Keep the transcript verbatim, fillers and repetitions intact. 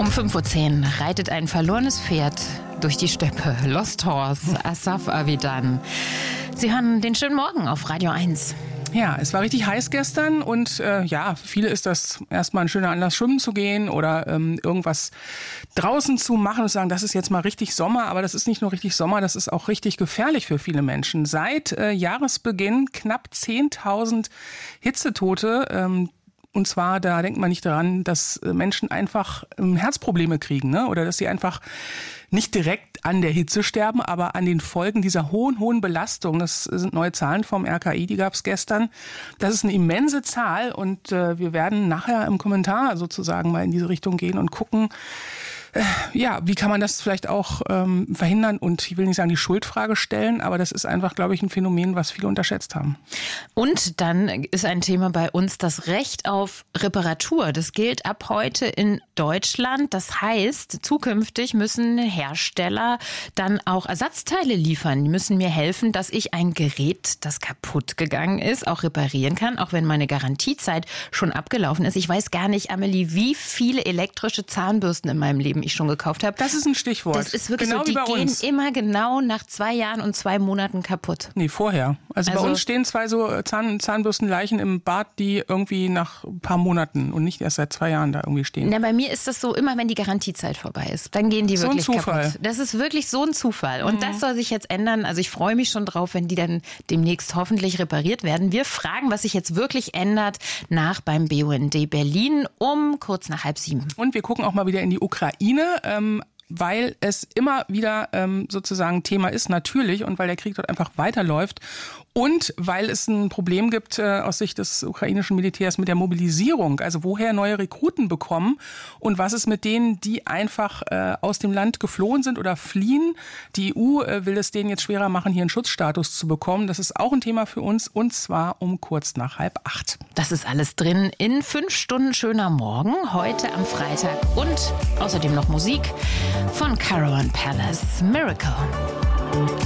Um fünf Uhr zehn reitet ein verlorenes Pferd durch die Steppe. Lost Horse, Asaf Avidan. Sie hören den schönen Morgen auf Radio eins. Ja, es war richtig heiß gestern und äh, ja, für viele ist das erstmal ein schöner Anlass, schwimmen zu gehen oder ähm, irgendwas draußen zu machen und zu sagen, das ist jetzt mal richtig Sommer, aber das ist nicht nur richtig Sommer, das ist auch richtig gefährlich für viele Menschen. Seit äh, Jahresbeginn knapp zehntausend Hitzetote. Ähm, Und zwar, da denkt man nicht daran, dass Menschen einfach Herzprobleme kriegen, ne? Oder dass sie einfach nicht direkt an der Hitze sterben, aber an den Folgen dieser hohen, hohen Belastung. Das sind neue Zahlen vom R K I, die gab es gestern. Das ist eine immense Zahl und äh, wir werden nachher im Kommentar sozusagen mal in diese Richtung gehen und gucken, äh, ja, wie kann man das vielleicht auch ähm, verhindern und ich will nicht sagen die Schuldfrage stellen, aber das ist einfach, glaube ich, ein Phänomen, was viele unterschätzt haben. Und dann ist ein Thema bei uns das Recht auf Reparatur. Das gilt ab heute in Deutschland. Das heißt, zukünftig müssen Hersteller dann auch Ersatzteile liefern. Die müssen mir helfen, dass ich ein Gerät, das kaputt gegangen ist, auch reparieren kann, auch wenn meine Garantiezeit schon abgelaufen ist. Ich weiß gar nicht, Amelie, wie viele elektrische Zahnbürsten in meinem Leben ich schon gekauft habe. Das ist ein Stichwort. Das ist wirklich genau so, die wie bei gehen uns. immer genau nach zwei Jahren und zwei Monaten kaputt. Nee, vorher. Also, Also bei uns stehen zwei so Zahn, Zahnbürstenleichen im Bad, die irgendwie nach ein paar Monaten und nicht erst seit zwei Jahren da irgendwie stehen. Na, bei mir ist das so, immer wenn die Garantiezeit vorbei ist, dann gehen die So ein wirklich Zufall. kaputt. Das ist wirklich so ein Zufall. Und mhm. das soll sich jetzt ändern. Also ich freue mich schon drauf, wenn die dann demnächst hoffentlich repariert werden. Wir fragen, was sich jetzt wirklich ändert, nach beim B U N D Berlin um kurz nach halb sieben. Und wir gucken auch mal wieder in die Ukraine. Ähm weil es immer wieder ähm, sozusagen Thema ist, natürlich, und weil der Krieg dort einfach weiterläuft und weil es ein Problem gibt äh, aus Sicht des ukrainischen Militärs mit der Mobilisierung, also woher neue Rekruten bekommen und was ist mit denen, die einfach äh, aus dem Land geflohen sind oder fliehen. Die E U äh, will es denen jetzt schwerer machen, hier einen Schutzstatus zu bekommen. Das ist auch ein Thema für uns und zwar um kurz nach halb acht. Das ist alles drin in fünf Stunden schöner Morgen, heute am Freitag und außerdem noch Musik von Caravan Palace, Miracle.